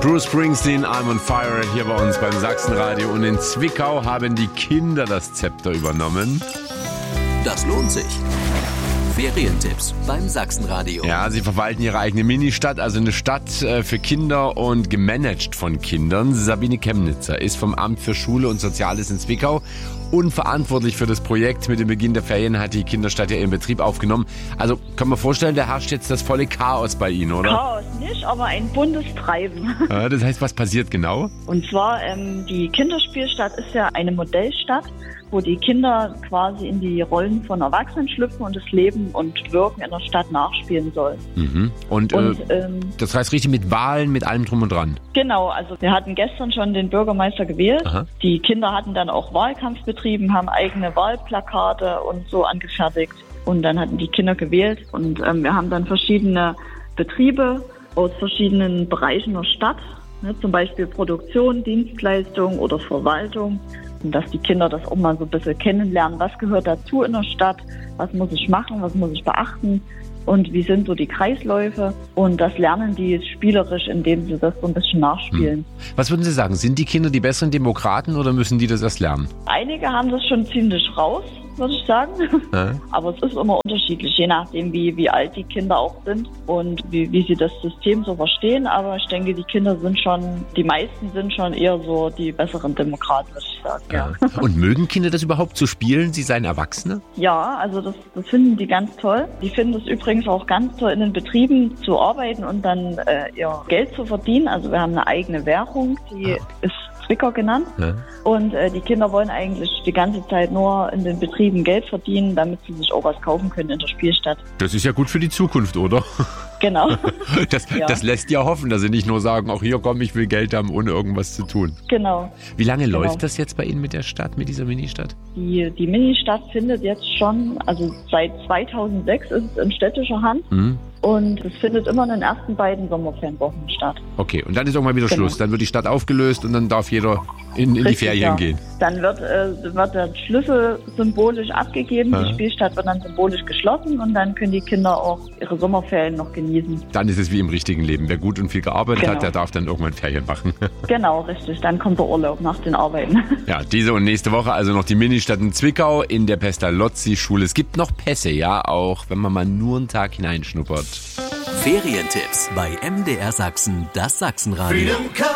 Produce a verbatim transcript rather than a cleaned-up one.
Bruce Springsteen, I'm on Fire, hier bei uns beim Sachsenradio. Und in Zwickau haben die Kinder das Zepter übernommen. Das lohnt sich. Ferientipps beim Sachsenradio. Ja, sie verwalten ihre eigene Ministadt, also eine Stadt für Kinder und gemanagt von Kindern. Sabine Chemnitzer ist vom Amt für Schule und Soziales in Zwickau und verantwortlich für das Projekt. Mit dem Beginn der Ferien hat die Kinderstadt ja ihren Betrieb aufgenommen. Also kann man vorstellen, da herrscht jetzt das volle Chaos bei Ihnen, oder? Chaos nicht, aber ein buntes Treiben. Ja, das heißt, was passiert genau? Und zwar, ähm, die Kinderspielstadt ist ja eine Modellstadt, wo die Kinder quasi in die Rollen von Erwachsenen schlüpfen und das Leben und Wirken in der Stadt nachspielen sollen. Mhm. Und, und äh, ähm, das heißt richtig mit Wahlen, mit allem drum und dran? Genau, also wir hatten gestern schon den Bürgermeister gewählt. Aha. Die Kinder hatten dann auch Wahlkampf betrieben, haben eigene Wahlplakate und so angefertigt. Und dann hatten die Kinder gewählt und ähm, wir haben dann verschiedene Betriebe aus verschiedenen Bereichen der Stadt, ne, zum Beispiel Produktion, Dienstleistung oder Verwaltung. Und dass die Kinder das auch mal so ein bisschen kennenlernen, was gehört dazu in der Stadt, was muss ich machen, was muss ich beachten und wie sind so die Kreisläufe. Und das lernen die spielerisch, indem sie das so ein bisschen nachspielen. Hm. Was würden Sie sagen, sind die Kinder die besseren Demokraten oder müssen die das erst lernen? Einige haben das schon ziemlich raus, würde ich sagen. Ja. Aber es ist immer unterschiedlich, je nachdem, wie, wie alt die Kinder auch sind und wie, wie sie das System so verstehen. Aber ich denke, die Kinder sind schon, die meisten sind schon eher so die besseren Demokraten, würde ich sagen. Ja. Ja. Und mögen Kinder das überhaupt zu spielen? Sie seien Erwachsene? Ja, also das, das finden die ganz toll. Die finden es übrigens auch ganz toll, in den Betrieben zu arbeiten und dann äh, ihr Geld zu verdienen. Also wir haben eine eigene Währung, die ah. ist Zwickau genannt. Ja. Und äh, die Kinder wollen eigentlich die ganze Zeit nur in den Betrieben Geld verdienen, damit sie sich auch was kaufen können in der Spielstadt. Das ist ja gut für die Zukunft, oder? Genau. Das, ja. das lässt ja hoffen, dass sie nicht nur sagen, auch hier komm, ich will Geld haben, ohne irgendwas zu tun. Genau. Wie lange genau. läuft das jetzt bei Ihnen mit der Stadt, mit dieser Ministadt? Die, die Ministadt findet jetzt schon, also seit zweitausendsechs ist es in städtischer Hand. Mhm. Und es findet immer in den ersten beiden Sommerferienwochen statt. Okay, und dann ist irgendwann wieder genau. Schluss. Dann wird die Stadt aufgelöst und dann darf jeder in, in Richtig, die Ferien ja. gehen. Dann wird, äh, wird der Schlüssel symbolisch abgegeben, ja. Die Spielstadt wird dann symbolisch geschlossen und dann können die Kinder auch ihre Sommerferien noch genießen. Dann ist es wie im richtigen Leben. Wer gut und viel gearbeitet genau. hat, der darf dann irgendwann Ferien machen. Genau, richtig. Dann kommt der Urlaub nach den Arbeiten. Ja, diese und nächste Woche also noch die Ministadt in Zwickau in der Pestalozzi-Schule. Es gibt noch Pässe, ja, auch wenn man mal nur einen Tag hineinschnuppert. Ferientipps bei M D R Sachsen, das Sachsenradio.